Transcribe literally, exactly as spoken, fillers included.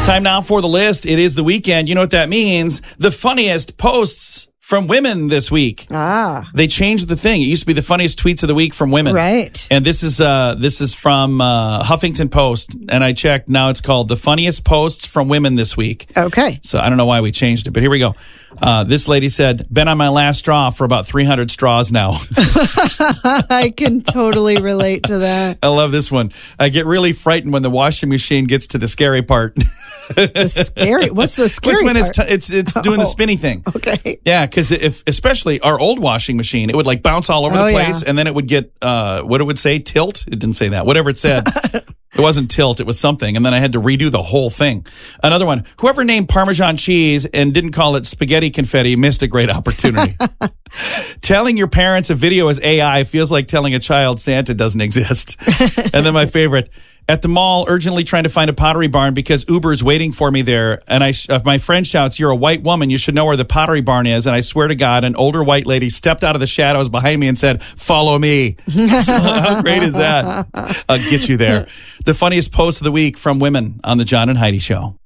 Time now for the list. It is the weekend. You know what that means. The funniest posts from women this week. Ah. They changed the thing. It used to be the funniest tweets of the week from women. Right. And this is uh, this is from uh, Huffington Post. And I checked. Now it's called the funniest posts from women this week. Okay. So I don't know why we changed it, but here we go. Uh, this lady said, been on my last straw for about three hundred straws now. I can totally relate to that. I love this one. I get really frightened when the washing machine gets to the scary part. The scary? What's the scary It's when part? it's, t- it's, it's doing Oh, the spinny thing. Okay. Yeah, because if especially our old washing machine, it would like bounce all over Oh, the place, yeah. and then it would get uh, what it would say, tilt. It didn't say that. Whatever it said, it wasn't tilt. It was something, and then I had to redo the whole thing. Another one: whoever named Parmesan cheese and didn't call it spaghetti confetti missed a great opportunity. Telling your parents a video is A I feels like telling a child Santa doesn't exist. And then my favorite. At the mall, urgently trying to find a Pottery Barn because Uber's waiting for me there. And I, uh, my friend shouts, "You're a white woman. You should know where the Pottery Barn is." And I swear to God, an older white lady stepped out of the shadows behind me and said, "Follow me." So how great is that? I'll get you there. The funniest post of the week from women on the John and Heidi Show.